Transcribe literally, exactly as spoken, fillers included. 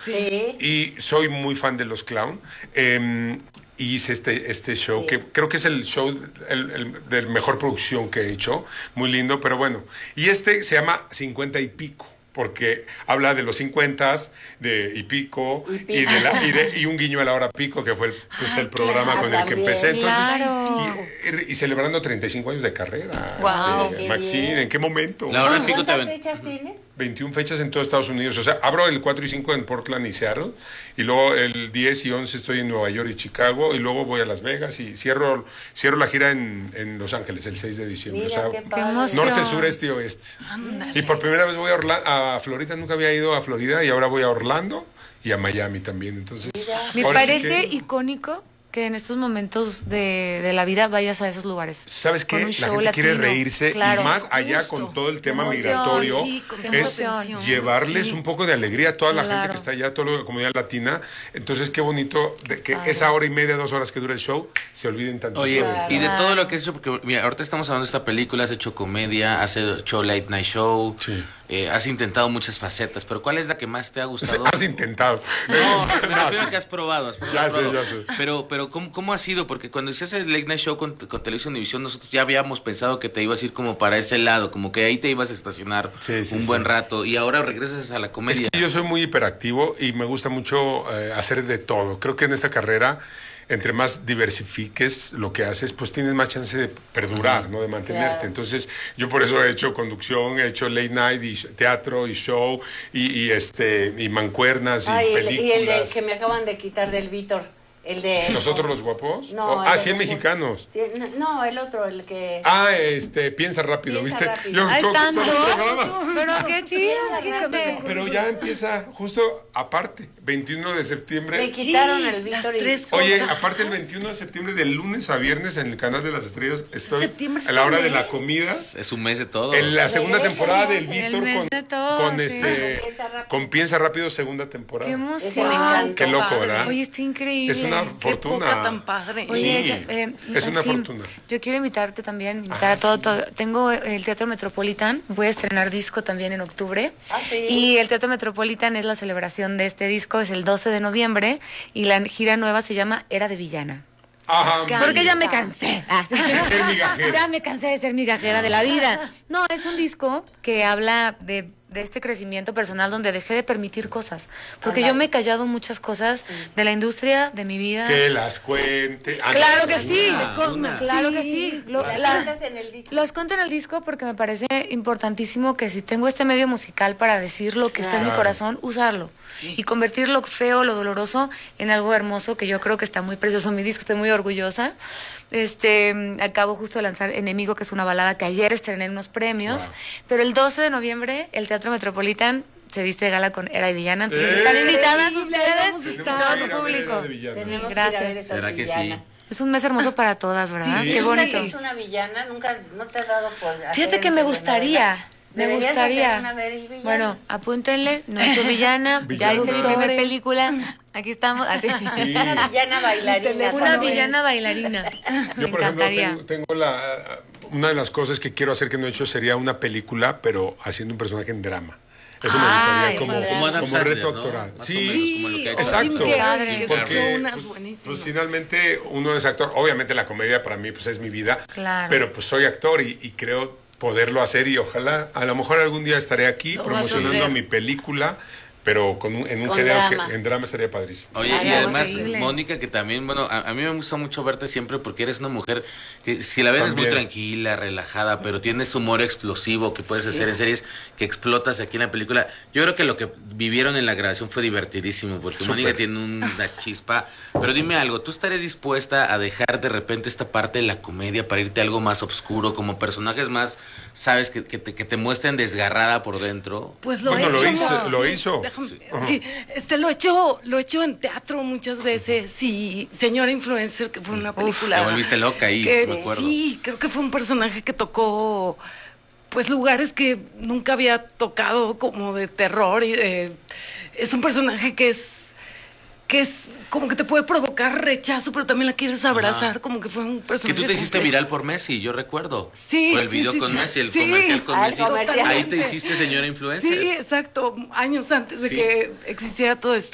Sí. Y soy muy fan de los clown. Eh, y hice este, este show, sí. que creo que es el show el, el, de mejor producción que he hecho. Muy lindo, pero bueno. Y este se llama cincuenta y pico. Porque habla de los cincuentas, de y pico, y, pico. y, de la, y, de, y un guiño a la hora pico, que fue el, pues, Ay, el programa claro, con el también, que empecé. Entonces, claro. y, y celebrando treinta y cinco años de carrera. Wow, este, Maxine, ¿en qué momento? La hora pico ¿Cuántas te... fechas tienes? veintiuna fechas en todo Estados Unidos. O sea, abro el cuatro y cinco en Portland y Seattle, y luego el diez y once estoy en Nueva York y Chicago, y luego voy a Las Vegas y cierro, cierro la gira en, en Los Ángeles el seis de diciembre. Mira, o sea, qué norte, sur, este y oeste. Ándale. Y por primera vez voy a, Orla a Florida, nunca había ido a Florida, y ahora voy a Orlando y a Miami también. Entonces, me parece sí que... icónico que en estos momentos de, de la vida vayas a esos lugares. ¿Sabes qué? La gente latino, quiere reírse, claro, y más allá justo, con todo el tema emoción, migratorio, sí, es llevarles sí. un poco de alegría a toda la claro. gente que está allá, a toda la comunidad latina. Entonces, qué bonito de que claro. esa hora y media, dos horas que dura el show, se olviden tanto. Oye, claro. y de todo lo que has hecho, porque mira, ahorita estamos hablando de esta película, has hecho comedia, has hecho late night show, sí. eh, has intentado muchas facetas, pero ¿cuál es la que más te ha gustado? Has intentado. No, me refiero a que has probado. Has probado ya sé, ya sé. Pero, pero ¿cómo, cómo ha sido? Porque cuando hiciste el Late Night Show con, con Televisión Univisión, nosotros ya habíamos pensado que te ibas a ir como para ese lado, como que ahí te ibas a estacionar sí, sí, un sí. buen rato, y ahora regresas a la comedia. Es que yo soy muy hiperactivo y me gusta mucho eh, hacer de todo. Creo que en esta carrera, entre más diversifiques lo que haces, pues tienes más chance de perdurar, ¿no? De mantenerte. Claro. Entonces, yo por eso he hecho conducción, he hecho late night y teatro y show y, y este y mancuernas y Ay, películas. Y el de, que me acaban de quitar del Víctor. El de... ¿Nosotros los guapos? No. Oh, ah, cien mexicanos. No, el otro, el que... Ah, este, piensa rápido, piensa ¿viste? Rápido. Yo, Ahí to, están to, dos. to, Pero qué chido. Pero, pero ya empieza justo aparte, veintiuno de septiembre. Me quitaron el Víctor. Y... Oye, aparte el veintiuno de septiembre, de lunes a viernes en el Canal de las Estrellas, estoy ¿Septiembre a la hora mes? de la comida. Es un mes de todo. En la segunda Sí, temporada del el Víctor mes con, de todo, con sí. este con Piensa Rápido, segunda temporada. Qué emoción. me encanta. Qué loco, ¿verdad? Oye, está increíble. Es una Qué fortuna. época tan padre. Oye, Sí, ya, eh, es una Maxim, fortuna. Yo quiero invitarte también, invitar Ah, a todo, sí. todo. Tengo el Teatro Metropolitan, voy a estrenar disco también en octubre. Ah, ¿sí? Y el Teatro Metropolitan es la celebración de este disco, es el doce de noviembre, y la gira nueva se llama Era de Villana. Ajá, Porque ya me cansé. Ah, sí. De ser migajera. Ya me cansé de ser migajera de la vida. No, es un disco que habla de, de este crecimiento personal donde dejé de permitir cosas. Porque yo me he callado muchas cosas de la industria, de mi vida. Que las cuente. Ah, Claro no, que sí, una, una. claro que sí. Lo, ¿Las la- cuentas en el disco? los cuento en el disco porque me parece importantísimo que si tengo este medio musical para decir lo que está en mi Claro. corazón, usarlo. Sí. Y convertir lo feo, lo doloroso, en algo hermoso, que yo creo que está muy precioso mi disco, estoy muy orgullosa. Este, acabo justo de lanzar Enemigo, que es una balada que ayer estrené en unos premios, Wow. pero el doce de noviembre el Teatro Metropolitan se viste de gala con Era de Villana, entonces ¡Eh! están invitadas Sí, la vamos a ustedes y estar. todo Tenemos que su ir a ver público. Era de Villana. Tenemos que Gracias. ir a ver esa ¿Será que villana. sí? Es un mes hermoso para todas, ¿verdad? Sí. Qué ¿Nunca bonito. has hecho una villana? ¿Nunca no te has dado por hacer Fíjate que me una gustaría, novela? me Deberías gustaría. hacer una ver- villana. Bueno, apúntenle, no soy villana, ya Villana. hice mi primer Doctores. película, aquí estamos, así. Sí. Una villana bailarina. Una ¿sabes? villana bailarina. Yo, Me por ejemplo, encantaría. tengo, tengo la, una de las cosas que quiero hacer que no he hecho sería una película, pero haciendo un personaje en drama. Eso me Ay, gustaría como, como como, Adam Sandler, reto ¿no? actoral. Más o Sí, menos como lo que ha hecho. exacto. Jim Carrey, Padre. que Porque, sacó unas pues, buenísimas. pues finalmente uno es actor. Obviamente la comedia para mí pues es mi vida. Claro. Pero pues soy actor y, y creo poderlo hacer y ojalá, a lo mejor algún día estaré aquí Lo vas a promocionando hacer. mi película, pero con un, en un Con género drama. que en drama estaría padrísimo. Oye, Ay, y además, increíble. Mónica, que también, bueno, a, a mí me gusta mucho verte siempre porque eres una mujer que si la ves es muy También. tranquila, relajada, pero tienes humor explosivo que puedes hacer en series que explotas aquí en la película. Yo creo que lo que vivieron en la grabación fue divertidísimo porque Súper. Mónica tiene una chispa. Pero dime algo, ¿tú estarías dispuesta a dejar de repente esta parte de la comedia para irte a algo más oscuro, como personajes más, sabes, que, que, te, que te muestren desgarrada por dentro? Pues lo Bueno, he lo hecho. hizo- lo sí, hizo. déjame- Sí. sí, este lo he hecho, lo he hecho en teatro muchas veces. Y Señora Influencer, que fue una película. te volviste loca ahí, que, sí me acuerdo. Sí, creo que fue un personaje que tocó pues lugares que nunca había tocado, como de terror y de, es un personaje que es que es como que te puede provocar rechazo, pero también la quieres abrazar, Ajá. como que fue un Que personaje. tú te hiciste complejo. viral por Messi, yo recuerdo. Sí, Por el sí, video sí, con sí. Messi, el Sí. comercial con Ah, el Messi. comercial. Ahí te hiciste señora influencer. Sí, exacto, años antes de Sí. que existiera todo esto.